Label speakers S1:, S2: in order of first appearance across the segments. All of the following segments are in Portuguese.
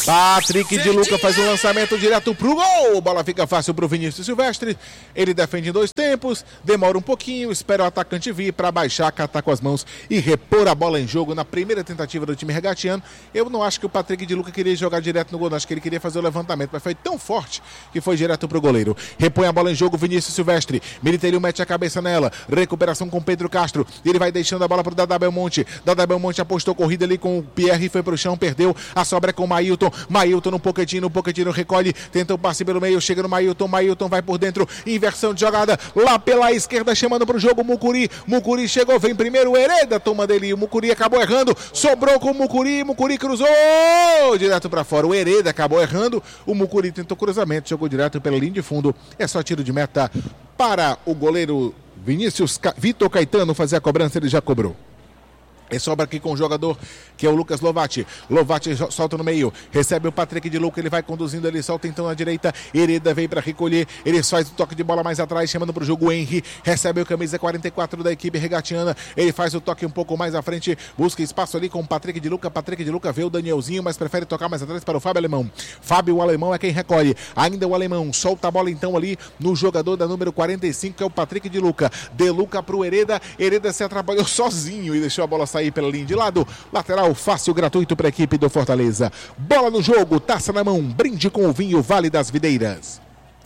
S1: Patrick de Luca faz um lançamento direto pro gol. Bola fica fácil pro Vinícius Silvestre. Ele defende em 2 tempos, demora um pouquinho, espera o atacante vir para baixar, catar com as mãos e repor a bola em jogo na primeira tentativa do time regatiano. Eu não acho que o Patrick de Luca queria jogar direto no gol, não. Acho que ele queria fazer o levantamento, mas foi tão forte que foi direto pro goleiro. Repõe a bola em jogo, Vinícius Silvestre. Militeiro mete a cabeça nela. Recuperação com Pedro Castro. Ele vai deixando a bola pro Dadá Belmonte. Dadá Belmonte apostou corrida ali com o Pierre e foi pro chão, perdeu. A sobra é com o Mailton. Mailton no Pochettino recolhe, tenta o passe pelo meio, chega no Mailton vai por dentro, inversão de jogada, lá pela esquerda, chamando pro jogo Mucuri chegou, vem primeiro o Hereda, toma dele, o Mucuri acabou errando, sobrou com o Mucuri cruzou, direto pra fora, o Hereda acabou errando, o Mucuri tentou cruzamento, jogou direto pela linha de fundo, é só tiro de meta para o goleiro Vitor Caetano fazer a cobrança, ele já cobrou. É sobra aqui com o jogador que é o Lucas Lovati. Lovati solta no meio, recebe o Patrick de Luca, ele vai conduzindo, ele solta então na direita, Hereda vem para recolher, ele faz o toque de bola mais atrás, chamando para o jogo Henry, recebe o camisa 44 da equipe regatiana, ele faz o toque um pouco mais à frente, busca espaço ali com o Patrick de Luca vê o Danielzinho, mas prefere tocar mais atrás para o Fábio Alemão. Fábio, o Alemão é quem recolhe, ainda o Alemão, solta a bola então ali no jogador da número 45, que é o Patrick de Luca para o Hereda se atrapalhou sozinho e deixou a bola sair pela linha de lado, lateral fácil, gratuito para a equipe do Fortaleza. Bola no jogo, taça na mão, brinde com o vinho Vale das Videiras.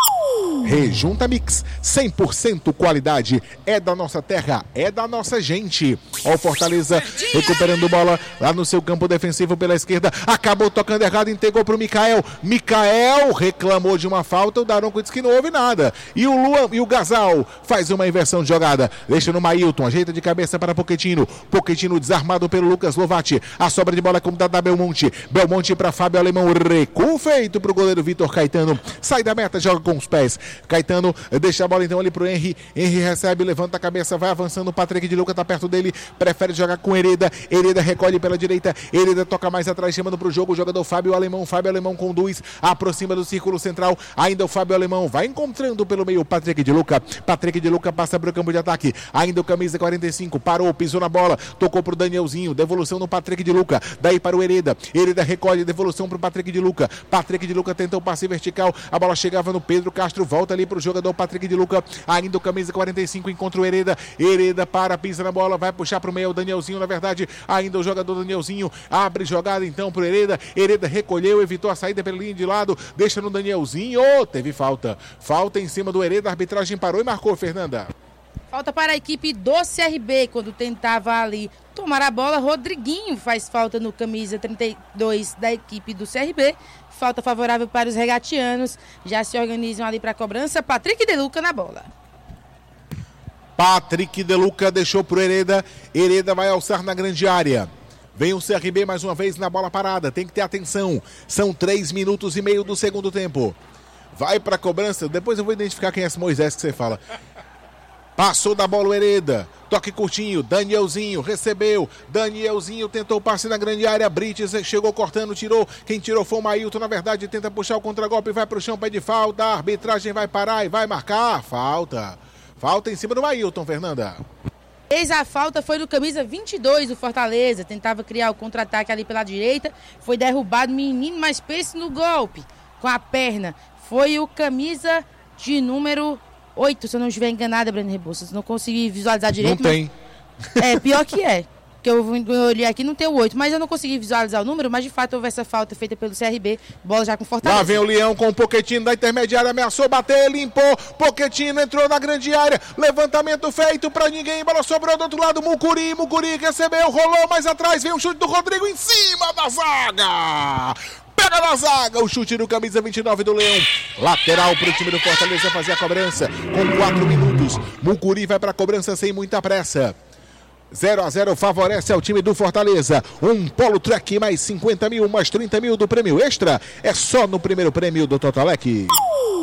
S1: Rejunta Mix, 100% qualidade, é da nossa terra, é da nossa gente. Ó o Fortaleza recuperando bola lá no seu campo defensivo pela esquerda, acabou tocando errado, entregou pro Mikael reclamou de uma falta, o Daronco disse que não houve nada, e o Luan e o Gasal faz uma inversão de jogada, deixa no Mailton, ajeita de cabeça para Pochettino desarmado pelo Lucas Lovati, a sobra de bola com o Dadá Belmonte para Fábio Alemão, recuo feito pro goleiro Vitor Caetano, sai da meta, joga com os pés, Caetano deixa a bola então ali pro Henry recebe, levanta a cabeça, vai avançando, o Patrick de Luca tá perto dele, prefere jogar com Hereda recolhe pela direita, Hereda toca mais atrás, chamando pro jogo o jogador Fábio Alemão conduz, aproxima do círculo central, ainda o Fábio Alemão vai encontrando pelo meio o Patrick de Luca passa pro campo de ataque, ainda o camisa 45, parou, pisou na bola, tocou pro Danielzinho, devolução no Patrick de Luca, daí para o Hereda recolhe, devolução pro Patrick de Luca tenta o passe vertical, a bola chegava no Pedro Castro, volta ali pro jogador Patrick de Luca, ainda o camisa 45 encontra o Hereda para, pisa na bola, vai puxar pro meio o Danielzinho, na verdade, ainda o jogador Danielzinho abre jogada então pro Hereda recolheu, evitou a saída pela linha de lado, deixa no Danielzinho, teve falta em cima do Hereda, a arbitragem parou e marcou, Fernanda.
S2: Falta para a equipe do CRB, quando tentava ali tomar a bola, Rodriguinho faz falta no camisa 32 da equipe do CRB, falta favorável para os regatianos, já se organizam ali para a cobrança, Patrick de Luca na bola.
S1: Patrick de Luca deixou pro Hereda vai alçar na grande área. Vem o CRB mais uma vez na bola parada, tem que ter atenção, são 3 minutos e meio do segundo tempo. Vai para a cobrança, depois eu vou identificar quem é esse Moisés que você fala. Passou da bola o Hereda, toque curtinho, Danielzinho recebeu, Danielzinho tentou o passe na grande área, Brites chegou cortando, tirou, quem tirou foi o Mailton, na verdade tenta puxar o contragolpe, vai pro chão, pede falta, a arbitragem vai parar e vai marcar, falta em cima do Mailton, Fernanda.
S2: A falta foi do camisa 22 do Fortaleza, tentava criar o contra-ataque ali pela direita, foi derrubado, menino, mas pense no golpe, com a perna, foi o camisa de número 8, se eu não estiver enganada, Breno Rebouças, não consegui visualizar direito.
S1: Não tem.
S2: Pior que é. Porque eu olhei aqui, não tem o 8, mas eu não consegui visualizar o número, mas de fato houve essa falta feita pelo CRB, bola já com Fortaleza.
S1: Lá vem o Leão com o Pochettino da intermediária, ameaçou bater, limpou, Pochettino entrou na grande área, levantamento feito pra ninguém, bola sobrou do outro lado, Mucuri recebeu, rolou mais atrás, vem um chute do Rodrigo em cima da zaga! Pega na zaga, o chute do camisa 29 do Leão. Lateral para o time do Fortaleza fazer a cobrança com 4 minutos. Mucuri vai para a cobrança sem muita pressa. 0-0 favorece ao time do Fortaleza. Um Polo Track mais 50 mil, mais 30 mil do prêmio extra. É só no primeiro prêmio do Totalec.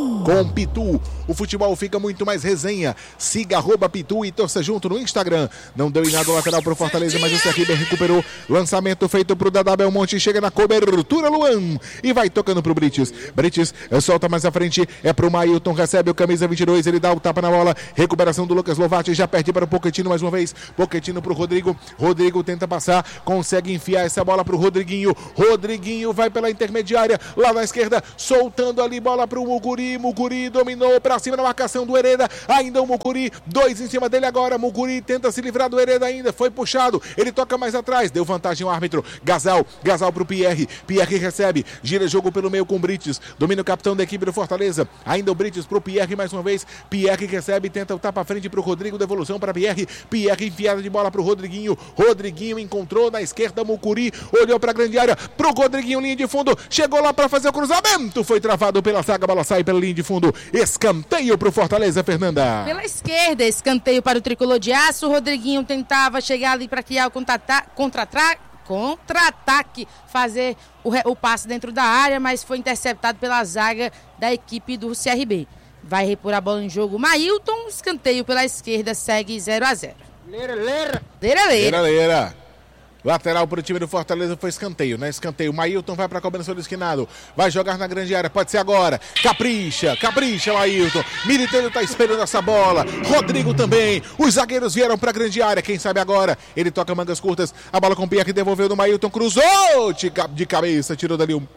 S1: Com Pitu, o futebol fica muito mais resenha. Siga @Pitu e torça junto no Instagram. Não deu em nada o lateral pro Fortaleza, mas o CRB recuperou. Lançamento feito pro Dadá Belmonte, chega na cobertura, Luan. E vai tocando pro Brites. Brites solta mais à frente, é pro Mailton, recebe o camisa 22, ele dá o tapa na bola. Recuperação do Lucas Lovati, já perde para o Pochettino mais uma vez. Pochettino pro Rodrigo. Rodrigo tenta passar, consegue enfiar essa bola pro Rodriguinho. Rodriguinho vai pela intermediária, lá na esquerda, soltando ali bola pro Muguri. Muguri dominou pra cima na marcação do Hereda. Ainda o Muguri, 2 em cima dele agora. Muguri tenta se livrar do Hereda ainda. Foi puxado. Ele toca mais atrás. Deu vantagem ao árbitro. Gazal pro Pierre. Pierre recebe. Gira jogo pelo meio com o Brites. Domina o capitão da equipe do Fortaleza. Ainda o Brites pro Pierre mais uma vez. Pierre recebe. Tenta o tapa à frente pro Rodrigo. Devolução para Pierre. Pierre enfiada de bola pro Rodriguinho. Rodriguinho encontrou na esquerda Muguri. Olhou pra grande área. Pro Rodriguinho, linha de fundo. Chegou lá pra fazer o cruzamento. Foi travado pela zaga. A bola sai pela linha de fundo, escanteio pro Fortaleza, Fernanda.
S2: Pela esquerda, escanteio para o Tricolor de Aço. O Rodriguinho tentava chegar ali para criar o contra-ataque, fazer o passe dentro da área, mas foi interceptado pela zaga da equipe do CRB. Vai repor a bola em jogo Mailton, escanteio pela esquerda, segue 0-0.
S1: Leira. Lateral para o time do Fortaleza foi escanteio, né? Escanteio. Mailton vai para a cobrança do esquinado. Vai jogar na grande área. Pode ser agora. Capricha, Mailton. Militeiro está esperando essa bola. Rodrigo também. Os zagueiros vieram para a grande área. Quem sabe agora? Ele toca mangas curtas. A bola com o Pierre devolveu do Mailton. Cruzou de cabeça. Tirou dali um.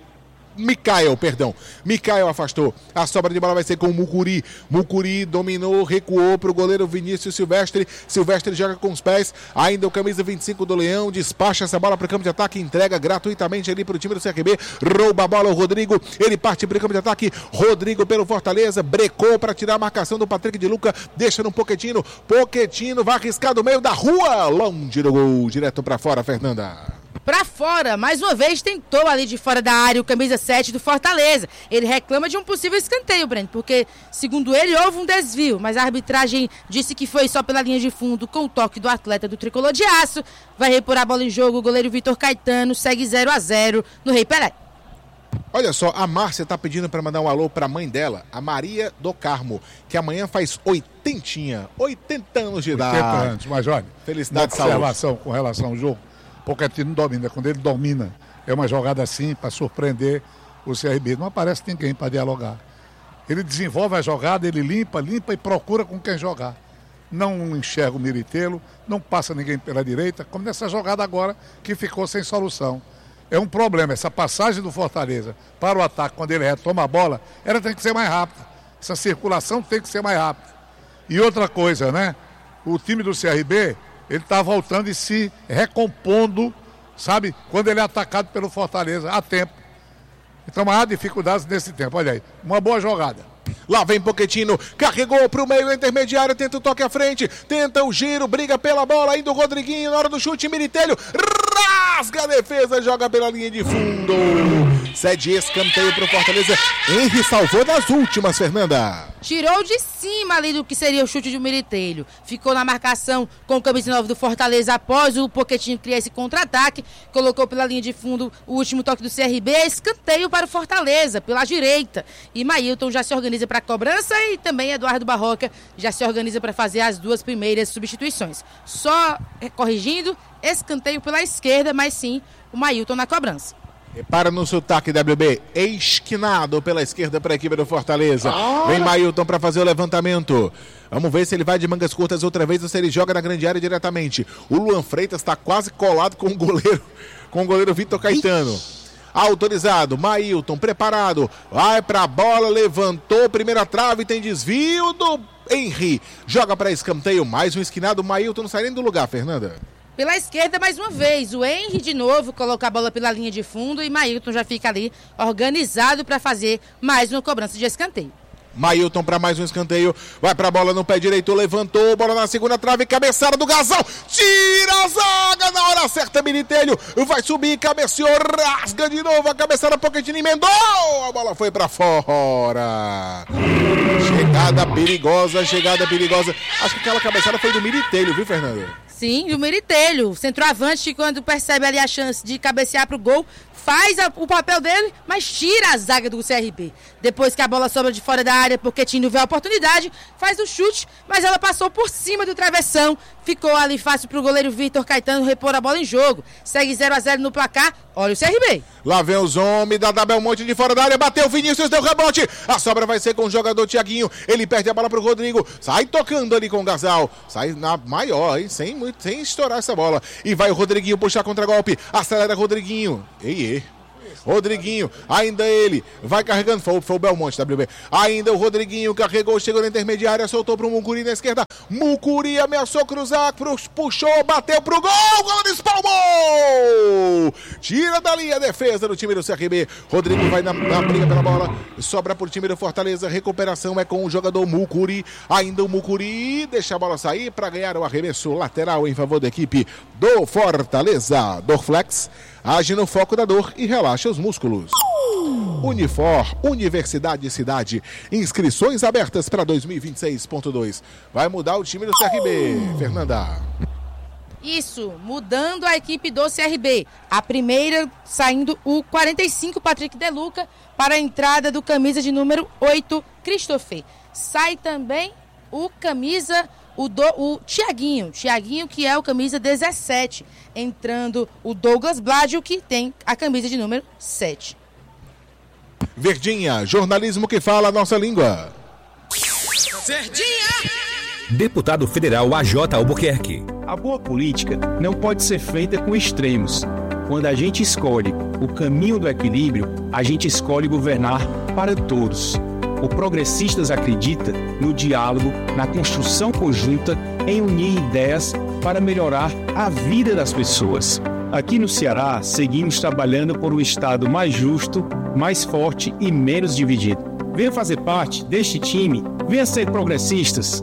S1: Mikael afastou. A sobra de bola vai ser com o Muguri. Muguri dominou, recuou para o goleiro Vinícius Silvestre. Silvestre joga com os pés. Ainda o camisa 25 do Leão. Despacha essa bola para o campo de ataque. Entrega gratuitamente ali para o time do CRB. Rouba a bola o Rodrigo. Ele parte para o campo de ataque. Rodrigo pelo Fortaleza. Brecou para tirar a marcação do Patrick de Luca. Deixa no Pochettino. Pochettino vai arriscar do meio da rua. Longe do gol. Direto para fora, Fernanda.
S2: Pra fora, mais uma vez tentou ali de fora da área o camisa 7 do Fortaleza. Ele reclama de um possível escanteio, Breno, porque segundo ele houve um desvio, mas a arbitragem disse que foi só pela linha de fundo com o toque do atleta do Tricolor de Aço. Vai repor a bola em jogo o goleiro Vitor Caetano, segue 0-0 no Rei Pelé.
S1: Olha só, a Márcia tá pedindo para mandar um alô para a mãe dela, a Maria do Carmo, que amanhã faz 80 anos de idade.
S3: 80 anos, mas olha,
S1: felicidade,
S3: uma observação com relação ao jogo. Pochettino domina. Quando ele domina, é uma jogada assim para surpreender o CRB. Não aparece ninguém para dialogar. Ele desenvolve a jogada, ele limpa e procura com quem jogar. Não enxerga o Militelo, não passa ninguém pela direita, como nessa jogada agora que ficou sem solução. É um problema, essa passagem do Fortaleza para o ataque, quando ele retoma a bola, ela tem que ser mais rápida. Essa circulação tem que ser mais rápida. E outra coisa, né? O time do CRB... ele está voltando e se recompondo, sabe? Quando ele é atacado pelo Fortaleza a tempo. Então há dificuldades nesse tempo. Olha aí, uma boa jogada.
S1: Lá vem Pochettino, carregou para o meio intermediário, tenta o toque à frente, tenta o giro, briga pela bola, ainda o Rodriguinho na hora do chute, Militelho rasga a defesa, joga pela linha de fundo. Cede escanteio para o Fortaleza. Henry salvou das últimas, Fernanda.
S2: Tirou de cima ali do que seria o chute de Militelho. Ficou na marcação com o camisa 9 do Fortaleza após o Pochettino criar esse contra-ataque. Colocou pela linha de fundo o último toque do CRB. Escanteio para o Fortaleza, pela direita. E Mailton já se organiza para a cobrança e também Eduardo Barroca já se organiza para fazer as duas primeiras substituições. Só corrigindo, escanteio pela esquerda, mas sim o Mailton na cobrança.
S1: Para no sotaque, WB, esquinado pela esquerda para a equipe do Fortaleza. Vem Mailton para fazer o levantamento. Vamos ver se ele vai de mangas curtas outra vez ou se ele joga na grande área diretamente. O Luan Freitas está quase colado com o goleiro Vitor Caetano. Autorizado, Mailton preparado, vai para a bola, levantou, primeira trave, tem desvio do Henry. Joga para escanteio, mais um esquinado, Mailton não sai nem do lugar, Fernanda.
S2: Pela esquerda, mais uma vez, o Henry de novo coloca a bola pela linha de fundo e Mailton já fica ali organizado para fazer mais uma cobrança de escanteio.
S1: Mailton para mais um escanteio, vai para a bola no pé direito, levantou, bola na segunda trave, cabeçada do Gazal, tira a zaga na hora certa, Militelho, vai subir, cabeceou, rasga de novo a cabeçada, Pochettino emendou, a bola foi para fora. Chegada perigosa, acho que aquela cabeçada foi do Militelho, viu, Fernando?
S2: Sim, o Miritelho, centroavante, quando percebe ali a chance de cabecear pro gol, faz o papel dele, mas tira a zaga do CRB. Depois que a bola sobra de fora da área, porque Tino vê a oportunidade, faz o chute, mas ela passou por cima do travessão. Ficou ali fácil pro goleiro Vitor Caetano repor a bola em jogo. Segue 0-0 no placar. Olha o CRB.
S1: Lá vem os homens da Belmonte de fora da área. Bateu Vinícius, deu rebote. A sobra vai ser com o jogador Thiaguinho. Ele perde a bola pro Rodrigo. Sai tocando ali com o Gasal. Sai na maior, hein? Sem estourar essa bola. E vai o Rodriguinho puxar contra-golpe. Acelera Rodriguinho. Ei. Rodriguinho, ainda ele, vai carregando, foi o Belmonte, WB. Ainda o Rodriguinho carregou, chegou na intermediária, soltou pro Mucuri na esquerda. Mucuri ameaçou cruzar, puxou, bateu pro gol, gol espalmou! Tira dali a defesa do time do CRB. Rodrigo vai na briga pela bola, sobra pro time do Fortaleza. Recuperação é com o jogador Mucuri. Ainda o Mucuri deixa a bola sair para ganhar o arremesso lateral em favor da equipe do Fortaleza. Dorflex age no foco da dor e relaxa os músculos. Unifor, Universidade e Cidade. Inscrições abertas para 2026.2. Vai mudar o time do CRB, Fernanda.
S2: Isso, mudando a equipe do CRB. A primeira saindo o 45, Patrick Deluca, para a entrada do camisa de número 8, Christopher. Sai também o camisa... O Thiaguinho, que é o camisa 17, entrando o Douglas Bládio, que tem a camisa de número 7.
S1: Verdinha, jornalismo que fala a nossa língua.
S4: Verdinha! Deputado Federal AJ Albuquerque.
S5: A boa política não pode ser feita com extremos. Quando a gente escolhe o caminho do equilíbrio, a gente escolhe governar para todos. O Progressistas acredita no diálogo, na construção conjunta, em unir ideias para melhorar a vida das pessoas. Aqui no Ceará, seguimos trabalhando por um Estado mais justo, mais forte e menos dividido. Venha fazer parte deste time, venha ser progressistas.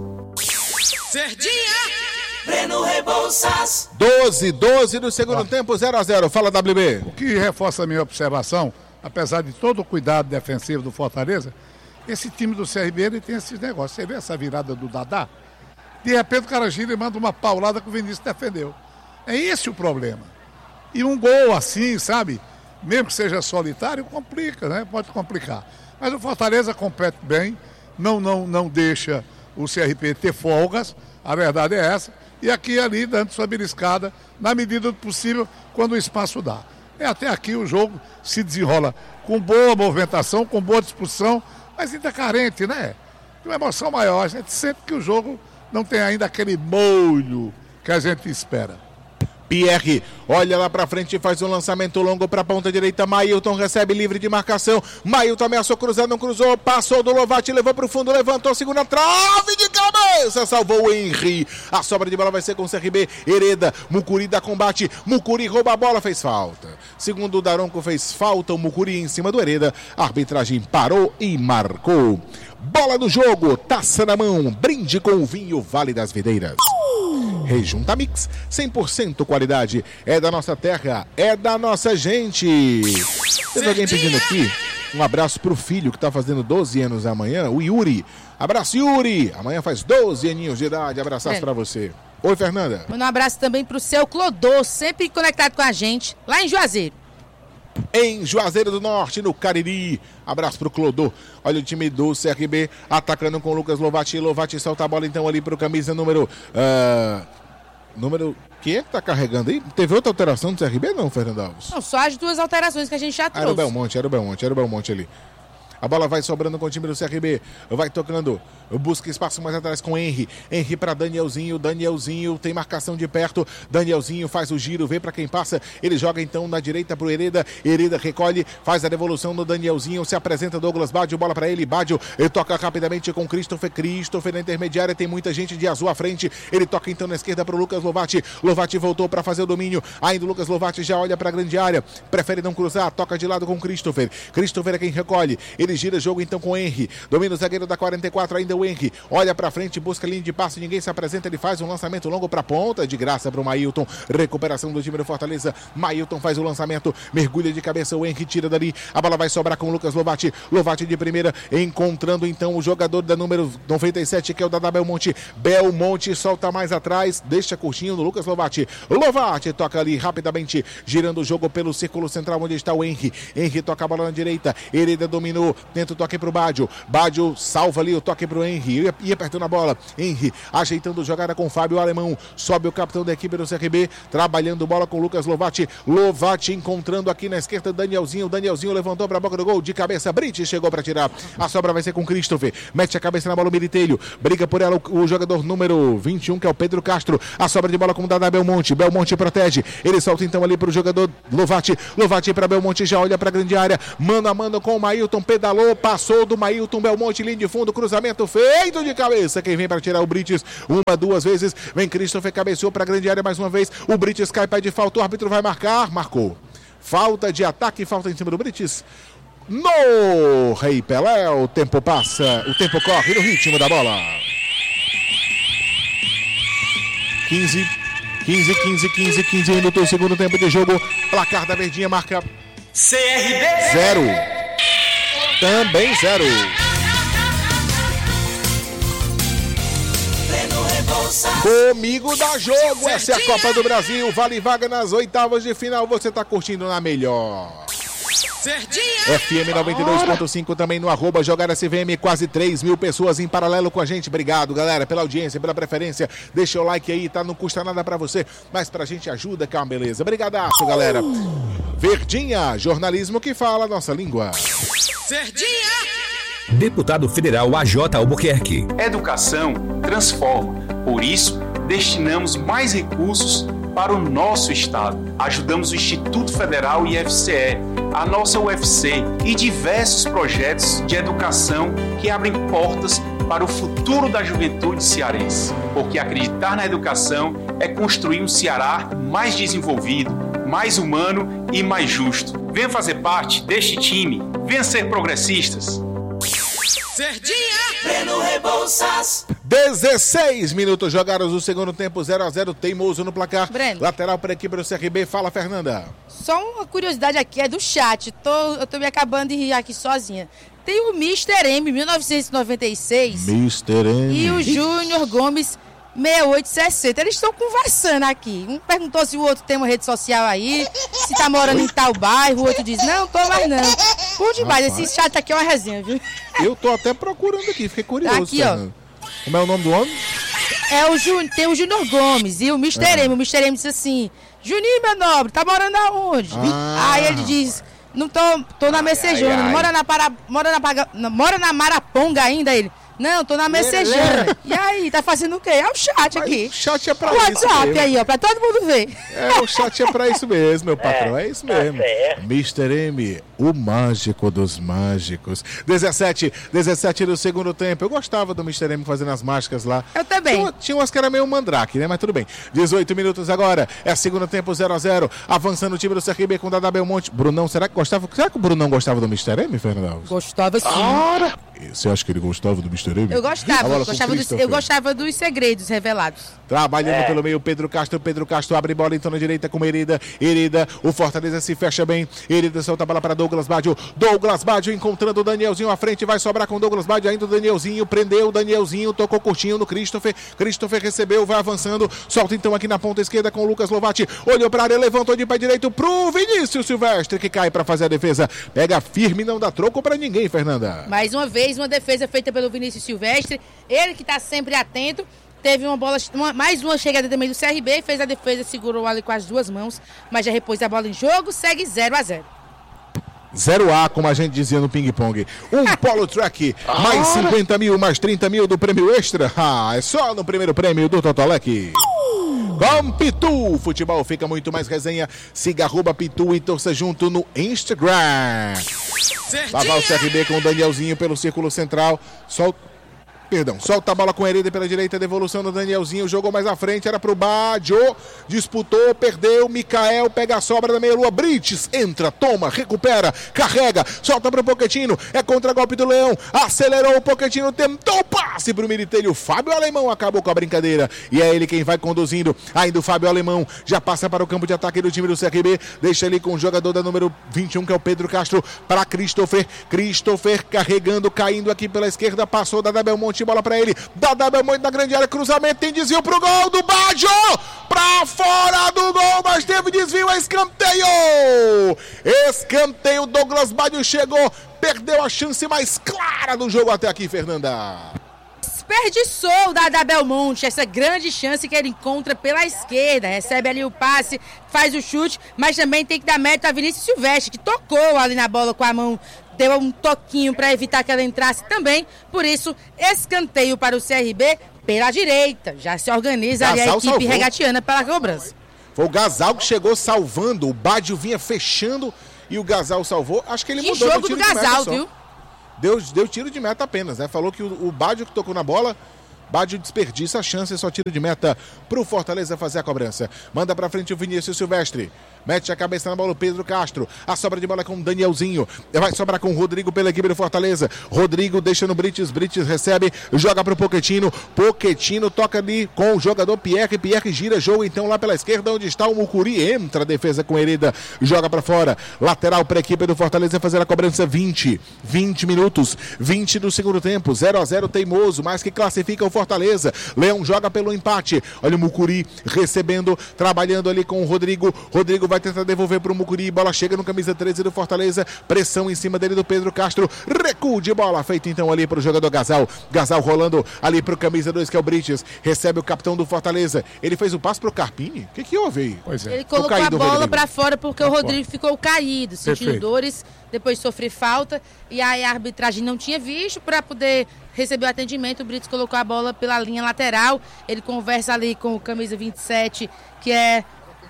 S4: Verdinha! Breno Rebouças.
S1: 12 do segundo tempo, 0-0. Fala, WB.
S3: O que reforça a minha observação, apesar de todo o cuidado defensivo do Fortaleza, esse time do CRB, ele tem esses negócios. Você vê essa virada do Dadá? De repente o cara gira e manda uma paulada que o Vinícius defendeu. É esse o problema. E um gol assim, sabe? Mesmo que seja solitário, complica, né? Pode complicar. Mas o Fortaleza compete bem, não deixa o CRB ter folgas, a verdade é essa. E aqui e ali, dando sua beliscada, na medida do possível, quando o espaço dá. Até aqui o jogo se desenrola com boa movimentação, com boa disposição, mas ainda carente, né? De uma emoção maior. A gente sente que o jogo não tem ainda aquele molho que a gente espera.
S1: Pierre olha lá pra frente e faz um lançamento longo pra ponta direita. Mailton recebe livre de marcação. Mailton ameaçou cruzar, não cruzou. Passou do Lovati, levou pro fundo, levantou, segunda trave de cabeça. Salvou o Henry. A sobra de bola vai ser com o CRB. Hereda, Mucuri dá combate. Mucuri rouba a bola, fez falta. Segundo o Daronco, fez falta o Mucuri em cima do Hereda. A arbitragem parou e marcou. Bola do jogo, taça na mão, brinde com o vinho Vale das Videiras. Rejunta Mix, 100% qualidade, é da nossa terra, é da nossa gente. Teve alguém pedindo aqui um abraço pro filho que tá fazendo 12 anos amanhã, o Yuri. Abraço, Yuri, amanhã faz 12 aninhos de idade, abraços pra você. Oi, Fernanda.
S2: Um abraço também pro seu Clodô, sempre conectado com a gente, lá em Juazeiro.
S1: Em Juazeiro do Norte, no Cariri. Abraço pro Clodô. Olha o time do CRB atacando com o Lucas Lovati. Lovati solta a bola então ali pro camisa número... Número... que tá carregando aí? Teve outra alteração do CRB não, Fernando Alves?
S2: Não, só as duas alterações que a gente já trouxe.
S1: Era o Belmonte ali. A bola vai sobrando com o time do CRB. Vai tocando. Busca espaço mais atrás com Henry. Henry para Danielzinho. Danielzinho tem marcação de perto. Danielzinho faz o giro. Vê para quem passa. Ele joga então na direita pro Hereda. Hereda recolhe. Faz a devolução no Danielzinho. Se apresenta Douglas Bádio. Bola para ele. Bádio. Ele toca rapidamente com Christopher. Christopher na intermediária. Tem muita gente de azul à frente. Ele toca então na esquerda pro Lucas Lovati. Lovati voltou para fazer o domínio. Ainda o Lucas Lovati já olha para a grande área. Prefere não cruzar. Toca de lado com Christopher. Christopher é quem recolhe. Ele Ele gira jogo então com o Henry. Domina o zagueiro da 44, ainda o Henry. Olha pra frente, busca linha de passe, ninguém se apresenta. Ele faz um lançamento longo pra ponta, de graça pro Mailton. Recuperação do time do Fortaleza. Mailton faz o lançamento, mergulha de cabeça, o Henry tira dali. A bola vai sobrar com o Lucas Lovati. Lovati de primeira, encontrando então o jogador da número 97, que é o da Belmonte. Belmonte solta mais atrás, deixa curtinho no Lucas Lovati. Lovati toca ali rapidamente, girando o jogo pelo círculo central, onde está o Henry. Henry toca a bola na direita. Hereda dominou, tenta o toque pro Baggio. Baggio salva ali o toque pro Henry. Ia apertando a bola. Henry ajeitando jogada com Fábio Alemão. Sobe o capitão da equipe do CRB, trabalhando bola com o Lucas Lovati. Lovati encontrando aqui na esquerda Danielzinho. Danielzinho levantou para a boca do gol. De cabeça, Brite chegou para tirar. A sobra vai ser com Christopher. Mete a cabeça na bola o Militelho. Briga por ela o jogador número 21, que é o Pedro Castro. A sobra de bola com o Dada Belmonte. Belmonte protege. Ele solta então ali para o jogador Lovati. Lovati para Belmonte, já olha para a grande área. Mano a mano com o Mailton. Pedalou, passou do Mailton. Belmonte, linha de fundo, cruzamento feito de cabeça. Quem vem para tirar o Brites? Uma, duas vezes. Vem Christopher, cabeceou para a grande área mais uma vez. O Brites cai, pede falta. O árbitro vai marcar. Marcou. Falta de ataque, falta em cima do Brites. No Rei Pelé, o tempo passa, o tempo corre no ritmo da bola. 15 minutos, segundo tempo de jogo. Placar da Verdinha marca
S4: CRB
S1: 0. Também 0. Comigo dá jogo, essa é a Copa do Brasil. Vale vaga nas oitavas de final. Você tá curtindo na melhor. FM 92.5 também no @JogarSVM, quase 3 mil pessoas em paralelo com a gente. Obrigado, galera, pela audiência, pela preferência. Deixa o like aí, tá? Não custa nada pra você, mas pra gente ajuda, que é uma beleza. Obrigadaço, galera. Verdinha, jornalismo que fala a nossa língua.
S4: Verdinha! Deputado Federal AJ Albuquerque.
S5: Educação transforma. Por isso, destinamos mais recursos para o nosso estado. Ajudamos o Instituto Federal e FCE, a nossa UFC e diversos projetos de educação que abrem portas para o futuro da juventude cearense. Porque acreditar na educação é construir um Ceará mais desenvolvido, mais humano e mais justo. Venha fazer parte deste time. Venha ser progressistas.
S4: Verdinha! Breno Rebouças.
S1: 16 minutos jogados o segundo tempo, 0-0, Teimoso no placar.
S2: Breno.
S1: Lateral para a equipe do CRB. Fala, Fernanda.
S2: Só uma curiosidade aqui, é do chat. Eu tô me acabando de rir aqui sozinha. Tem o Mr. M, 1996.
S1: Mr. M.
S2: E o Júnior Gomes, 6860. Eles estão conversando aqui. Um perguntou se o outro tem uma rede social aí, se tá morando em tal bairro. O outro diz, não, tô mais não. Por demais, esse chat aqui é uma resenha, viu?
S1: Eu tô até procurando aqui, fiquei curioso.
S2: Aqui,
S1: Fernanda. Como é o nome do homem?
S2: Tem o Júnior Gomes e o Mr. M. O Mr. M disse assim, Juninho, meu nobre, tá morando aonde? Aí ele diz, não tô na Messejana, mora na Maraponga ainda, ele. Não, tô na Messejana. E aí, tá fazendo o quê? É o chat aqui.
S1: O chat é pra
S2: o
S1: isso
S2: WhatsApp
S1: mesmo.
S2: Aí, ó, pra todo mundo ver.
S1: O chat é pra isso mesmo, meu patrão. É isso mesmo. Mr. M, o mágico dos mágicos. 17 no segundo tempo. Eu gostava do Mr. M fazendo as mágicas lá.
S2: Eu também.
S1: Tinha umas que era meio mandrake, né? Mas tudo bem. 18 minutos agora. É segundo tempo, 0-0. Avançando o time do CRB com o Dada Belmonte. Brunão, será que o Brunão gostava do Mr. M, Fernando Alves?
S2: Gostava sim.
S1: Você acha que ele gostava do Mr. M?
S2: Eu gostava dos segredos revelados.
S1: Trabalhando pelo meio, Pedro Castro abre bola então na direita com Hereda, o Fortaleza se fecha bem, Hereda solta a bola para Douglas Baggio encontrando o Danielzinho à frente, vai sobrar com Douglas Baggio, ainda o Danielzinho, prendeu o Danielzinho, tocou curtinho no Christopher recebeu, vai avançando, solta então aqui na ponta esquerda com o Lucas Lovati, olhou para a área, levantou de pé direito pro Vinícius Silvestre, que cai para fazer a defesa, pega firme, não dá troco para ninguém, Fernanda.
S2: Mais uma vez, uma defesa feita pelo Vinícius Silvestre, ele que está sempre atento, teve mais uma chegada também do CRB, fez a defesa, segurou ali com as duas mãos, mas já repôs a bola em jogo, segue 0-0.
S1: 0A, como a gente dizia no ping-pong. Polo Track, mais 50 mil, mais 30 mil do prêmio extra. É só no primeiro prêmio do Totolec. Com Pitu, futebol fica muito mais resenha. Siga @Pitu e torça junto no Instagram. Lá vai o CRB com o Danielzinho pelo círculo central. Perdão, solta a bola com Hereda pela direita, devolução do Danielzinho, jogou mais à frente, era pro Baggio, disputou, perdeu, Mikael pega a sobra da meia-lua, Brites, entra, toma, recupera, carrega, solta pro Pochettino, é contra-golpe do Leão, acelerou o Pochettino, tentou o passe pro Militelho, Fábio Alemão acabou com a brincadeira, e é ele quem vai conduzindo, ainda o Fábio Alemão, já passa para o campo de ataque do time do CRB, deixa ali com o jogador da número 21, que é o Pedro Castro, para Christopher carregando, caindo aqui pela esquerda, passou Dada Belmonte, bola para ele, Dada Belmonte na grande área, cruzamento, tem desvio pro gol do Baggio, pra fora do gol, mas teve desvio, é escanteio, Douglas Baggio chegou, perdeu a chance mais clara do jogo até aqui, Fernanda.
S2: Desperdiçou o Dada Belmonte, essa grande chance que ele encontra pela esquerda, recebe ali o passe, faz o chute, mas também tem que dar mérito a Vinícius Silvestre, que tocou ali na bola com a mão, deu um toquinho para evitar que ela entrasse também, por isso, escanteio para o CRB pela direita, já se organiza ali a equipe salvou. Regatiana pela cobrança.
S1: Foi o Gasal que chegou salvando, o Baggio vinha fechando e o Gasal salvou, acho que ele mudou
S2: jogo do Gasal, viu?
S1: Deu tiro de meta apenas, né? Falou que o Baggio que tocou na bola, Baggio desperdiça a chance, só tiro de meta pro Fortaleza fazer a cobrança. Manda pra frente o Vinícius Silvestre. Mete a cabeça na bola o Pedro Castro. A sobra de bola com o Danielzinho. Vai sobrar com o Rodrigo pela equipe do Fortaleza. Rodrigo deixa no Brites. Brites recebe, joga pro Pochettino. Pochettino toca ali com o jogador Pierre. Pierre gira jogo então lá pela esquerda onde está o Mucuri. Entra a defesa com Hereda. Joga pra fora. Lateral pra equipe do Fortaleza fazer a cobrança 20 minutos. 20 do segundo tempo. 0-0 teimoso, mas que classifica o Fortaleza. Leão joga pelo empate. Olha o Mucuri recebendo, trabalhando ali com o Rodrigo. Rodrigo vai tentar devolver para o Mucuri, bola chega no camisa 13 do Fortaleza, pressão em cima dele do Pedro Castro, recuo de bola feito então ali para o jogador Gasal rolando ali para o camisa 2 que é o Brites, recebe o capitão do Fortaleza, ele fez o passe para o Carpini, o que houve aí?
S2: Pois é. Ele colocou a bola para fora porque o Rodrigo ficou caído, sentindo dores, depois sofreu falta e aí a arbitragem não tinha visto para poder receber o atendimento, o Brites colocou a bola pela linha lateral, ele conversa ali com o camisa 27, que é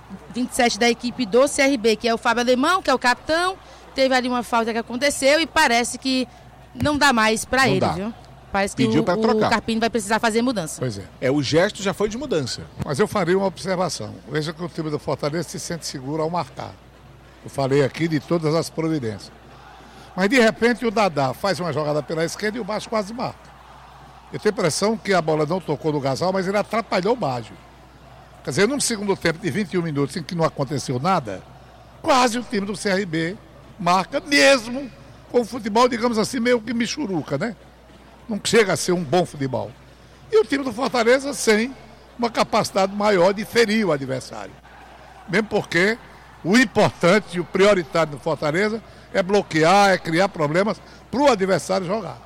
S2: 27 da equipe do CRB, que é o Fábio Alemão, que é o capitão. Teve ali uma falta que aconteceu e parece que não dá mais para ele, viu? Parece que o Carpini vai precisar fazer mudança.
S1: Pois é. O gesto já foi de mudança.
S3: Mas eu faria uma observação. Veja que o time do Fortaleza se sente seguro ao marcar. Eu falei aqui de todas as providências. Mas de repente o Dadá faz uma jogada pela esquerda e o Baggio quase marca. Eu tenho a impressão que a bola não tocou no Gasal, mas ele atrapalhou o Baggio. Quer dizer, num segundo tempo de 21 minutos em que não aconteceu nada, quase o time do CRB marca, mesmo com o futebol, digamos assim, meio que michuruca, né? Não chega a ser um bom futebol. E o time do Fortaleza sem uma capacidade maior de ferir o adversário. Mesmo porque o importante e o prioritário do Fortaleza é bloquear, é criar problemas para o adversário jogar.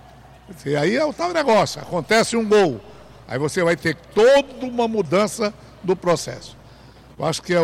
S3: E aí é o tal negócio, acontece um gol, aí você vai ter toda uma mudança do processo. Eu acho que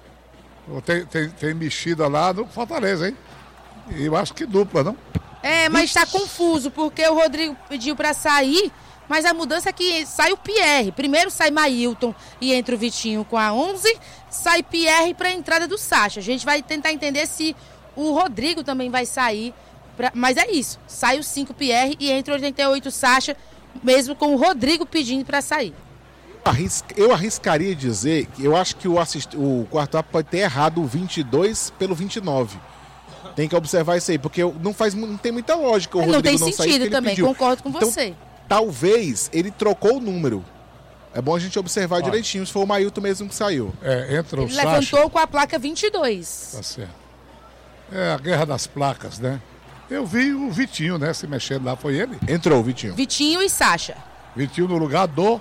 S3: tem mexida lá no Fortaleza, hein? E eu acho que dupla, não?
S2: Mas está confuso, porque o Rodrigo pediu para sair, mas a mudança é que sai o Pierre. Primeiro sai Mailton e entra o Vitinho com a 11, sai Pierre para a entrada do Sacha. A gente vai tentar entender se o Rodrigo também vai sair, mas é isso. Sai o 5 Pierre e entra o 88 Sacha, mesmo com o Rodrigo pedindo para sair.
S1: Eu arriscaria dizer que eu acho que o quarto árbitro pode ter errado o 22 pelo 29. Tem que observar isso aí, porque não tem muita lógica o Rodrigo não sair. Não tem sentido
S2: também,
S1: pediu.
S2: Concordo com você.
S1: Talvez ele trocou o número. É bom a gente observar direitinho se foi o Mailton mesmo que saiu.
S3: Entra o
S2: ele
S3: Sacha.
S2: Levantou com a placa 22.
S3: Tá certo. É a guerra das placas, né? Eu vi o Vitinho, né, se mexendo lá, foi ele?
S1: Entrou o Vitinho.
S2: Vitinho e Sacha.
S3: Vitinho no lugar do...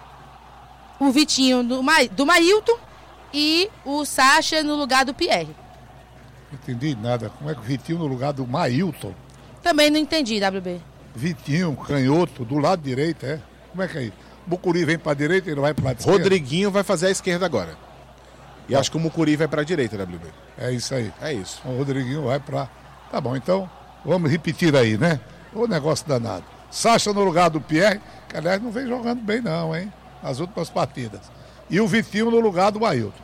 S2: O Vitinho do Mailton e o Sacha no lugar do Pierre.
S3: Não entendi nada. Como é que o Vitinho no lugar do Mailton?
S2: Também não entendi, WB.
S3: Vitinho, canhoto, do lado direito, é? Como é que é isso? O Mucuri vem para a direita e ele vai para o lado esquerdo?
S1: Rodriguinho vai fazer a esquerda agora. E acho que o Mucuri vai para a direita, WB.
S3: É isso aí.
S1: É isso.
S3: O Rodriguinho vai para... Tá bom, então vamos repetir aí, né? O negócio danado. Sacha no lugar do Pierre, que aliás não vem jogando bem não, hein? Nas últimas partidas. E o Vitinho no lugar do Ailton.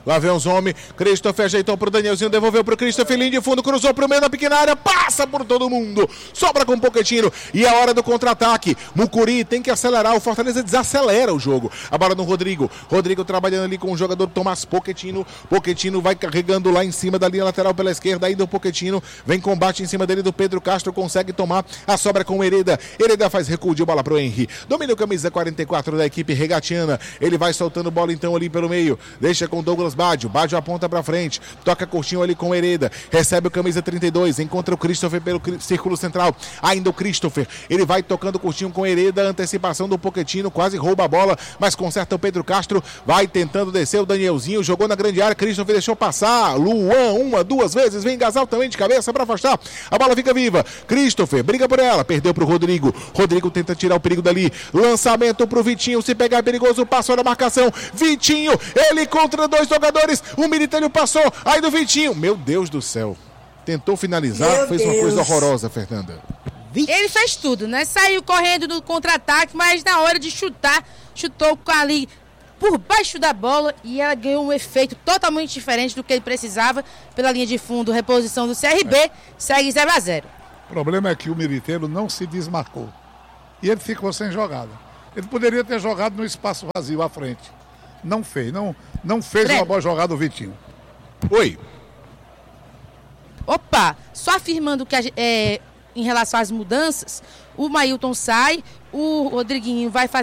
S1: Lá vem os homens. Christopher ajeitou pro Danielzinho, devolveu pro Christopher, linha de fundo, cruzou pro meio da pequena área, passa por todo mundo. Sobra com o Pochettino e é hora do contra-ataque. Mucuri tem que acelerar, o Fortaleza desacelera o jogo. A bola no Rodrigo. Rodrigo trabalhando ali com o jogador Tomás Pochettino. Pochettino vai carregando lá em cima da linha lateral pela esquerda, ainda o Pochettino vem combate em cima dele do Pedro Castro, consegue tomar a sobra com o Hereda. Hereda faz recuo de bola pro Henry. Domina o camisa 44 da equipe regatiana. Ele vai soltando bola então ali pelo meio. Deixa com Douglas Baggio. Baggio aponta pra frente. Toca curtinho ali com o Hereda. Recebe o camisa 32. Encontra o Christopher pelo círculo central. Ainda o Christopher. Ele vai tocando curtinho com o Hereda. Antecipação do Pochettino. Quase rouba a bola, mas conserta o Pedro Castro. Vai tentando descer o Danielzinho. Jogou na grande área. Christopher deixou passar. Luan, uma, duas vezes. Vem Gasal também de cabeça pra afastar. A bola fica viva. Christopher briga por ela. Perdeu pro Rodrigo. Rodrigo tenta tirar o perigo dali. Lançamento pro Vitinho. Se pegar é perigoso. Passou na marcação. Vitinho. Ele contra dois jogadores. O Militelho passou. Aí do Vitinho. Meu Deus do céu. Tentou finalizar. Fez uma coisa horrorosa, Fernanda.
S2: Ele fez tudo, né? Saiu correndo no contra-ataque, mas na hora de chutar, chutou ali por baixo da bola e ela ganhou um efeito totalmente diferente do que ele precisava pela linha de fundo. Reposição do CRB, segue 0-0.
S3: O problema é que o Militello não se desmarcou e ele ficou sem jogada. Ele poderia ter jogado no espaço vazio à frente. Não fez, não fez uma boa jogada o Vitinho.
S1: Oi.
S2: Opa, só afirmando que em relação às mudanças, o Mailton sai, o Rodriguinho vai fazer